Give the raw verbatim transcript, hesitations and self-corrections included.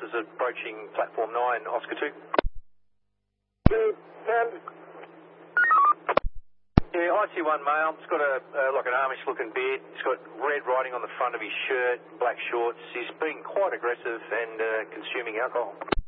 numbers approaching platform nine, Oscar two. Two, ten. Yeah, I C one male. It's got a uh, like an Amish-looking beard. It's got red writing on the front of his shirt, black shorts. He's being quite aggressive and uh, consuming alcohol.